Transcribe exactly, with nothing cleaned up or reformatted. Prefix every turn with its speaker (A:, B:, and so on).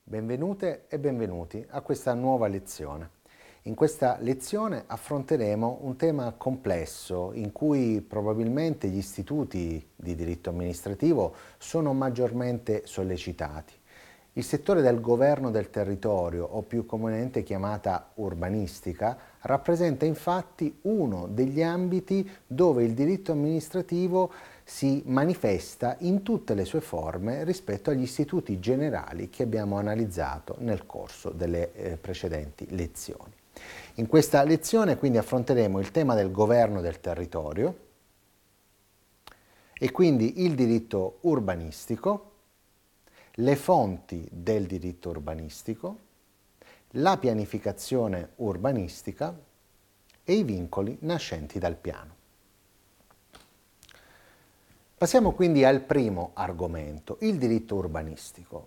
A: Benvenute e benvenuti a questa nuova lezione. In questa lezione affronteremo un tema complesso in cui probabilmente gli istituti di diritto amministrativo sono maggiormente sollecitati. Il settore del governo del territorio, o più comunemente chiamata urbanistica, rappresenta infatti uno degli ambiti dove il diritto amministrativo si manifesta in tutte le sue forme rispetto agli istituti generali che abbiamo analizzato nel corso delle eh, precedenti lezioni. In questa lezione quindi affronteremo il tema del governo del territorio e quindi il diritto urbanistico, le fonti del diritto urbanistico, la pianificazione urbanistica e i vincoli nascenti dal piano. Passiamo quindi al primo argomento, il diritto urbanistico.